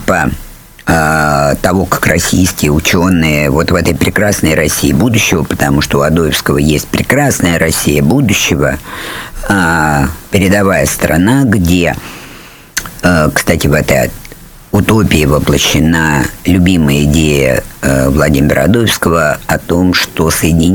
этапа того, как российские ученые вот в этой прекрасной России будущего, потому что у Адоевского есть прекрасная Россия будущего, передовая страна, где, кстати, в этой утопии воплощена любимая идея Владимира Адоевского о том, что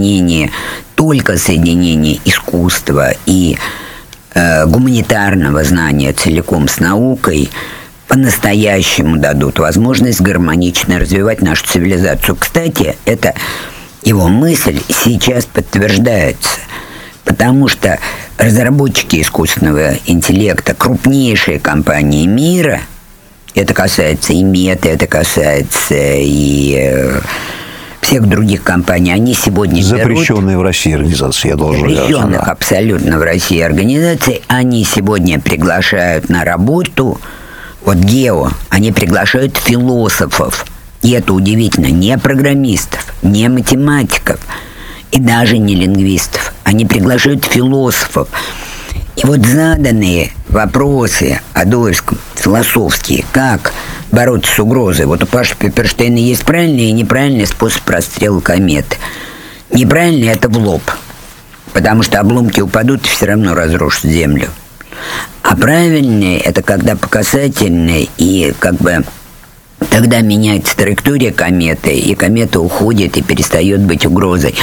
только соединение искусства и гуманитарного знания целиком с наукой по-настоящему дадут возможность гармонично развивать нашу цивилизацию. Кстати, эта его мысль сейчас подтверждается, потому что разработчики искусственного интеллекта, крупнейшие компании мира, это касается и Мета, это касается и всех других компаний, они сегодня запрещенные в России организации, я должен сказать. Запрещенных абсолютно в России организаций, они сегодня приглашают на работу, вот Гео, они приглашают философов, и это удивительно, не программистов, не математиков, и даже не лингвистов, они приглашают философов. И вот заданные вопросы Адоевскому, философские, как бороться с угрозой. Вот у Паши Пепперштейна есть правильный и неправильный способ расстрела кометы. Неправильный – это в лоб, потому что обломки упадут и все равно разрушат Землю. А правильный – это когда по касательной, и как бы тогда меняется траектория кометы, и комета уходит и перестает быть угрозой.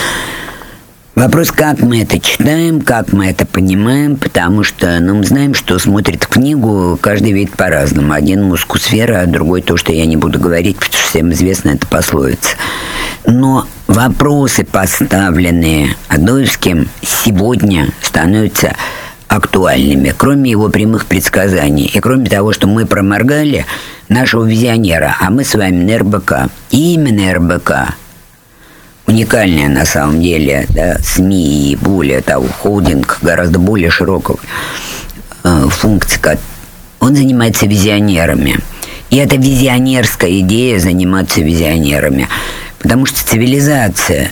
Вопрос, как мы это читаем, как мы это понимаем, потому что мы знаем, что смотрит книгу, каждый видит по-разному. Один мускусфера, а другой то, что я не буду говорить, потому что всем известно, это пословица. Но вопросы, поставленные Адоевским, сегодня становятся актуальными, кроме его прямых предсказаний. И кроме того, что мы проморгали нашего визионера, а мы с вами на РБК. И именно РБК, уникальная на самом деле, да, СМИ и более того, холдинг гораздо более широкой функции, он занимается визионерами. И это визионерская идея заниматься визионерами. Потому что цивилизация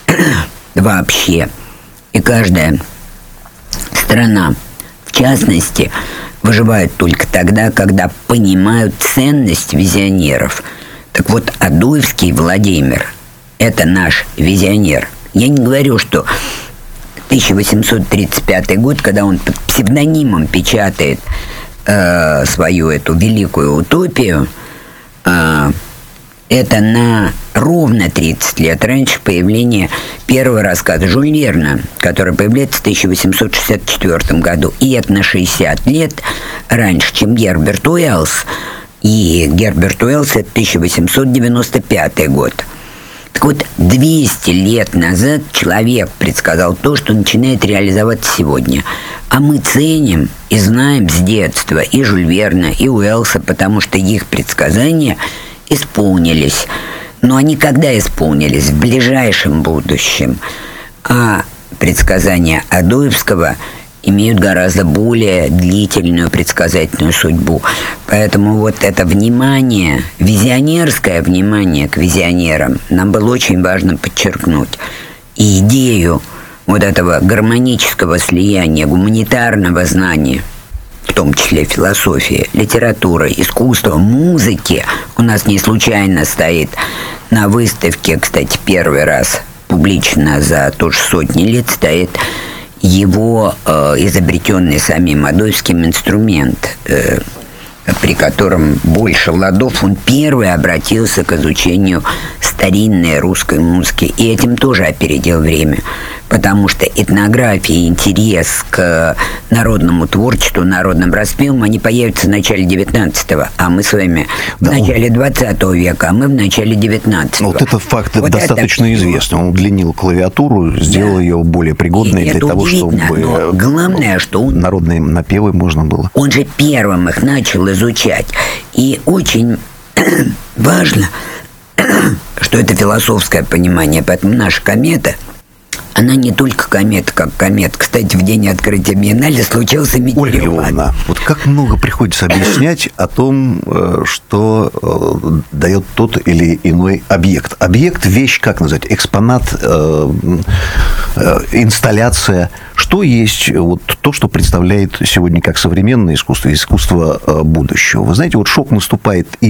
вообще, и каждая страна, в частности, выживают только тогда, когда понимают ценность визионеров. Так вот, Адоевский Владимир – это наш визионер. Я не говорю, что 1835 год, когда он под псевдонимом печатает свою эту великую утопию, это на ровно 30 лет раньше появления первого рассказа Жюля Верна, который появляется в 1864 году. И это на 60 лет раньше, чем Герберт Уэллс. И Герберт Уэллс – это 1895 год. Так вот, 200 лет назад человек предсказал то, что начинает реализоваться сегодня. А мы ценим и знаем с детства и Жюля Верна, и Уэллса, потому что их предсказания исполнились. Но они когда исполнились? В ближайшем будущем. А предсказания Адоевского имеют гораздо более длительную предсказательную судьбу. Поэтому вот это внимание, визионерское внимание к визионерам нам было очень важно подчеркнуть. И идею вот этого гармонического слияния гуманитарного знания, в том числе философии, литературы, искусства, музыки, у нас не случайно стоит на выставке, кстати, первый раз публично за тоже сотни лет стоит его изобретенный самим Адоевским инструмент, при котором больше ладов, он первый обратился к изучению старинной русской музыки. И этим тоже опередил время, потому что этнография и интерес к народному творчеству, народным распевам, они появятся в начале 19-го, а мы с вами в начале 20 века, а мы в начале 19-го. Вот этот факт вот достаточно известный. Он удлинил клавиатуру, сделал ее более пригодной для того, чтобы главное, что народные напевы можно было. Он же первым их начал изучать. И очень важно, что это философское понимание. Поэтому наша комета, она не только комета, как комета. Кстати, в день открытия Биеннале случился метеорит. Ольга Львовна, вот как много приходится объяснять о том, что дает тот или иной объект. Объект – вещь, как назвать? Экспонат, инсталляция. Что есть вот то, что представляет сегодня как современное искусство, искусство будущего? Вы знаете, вот шок наступает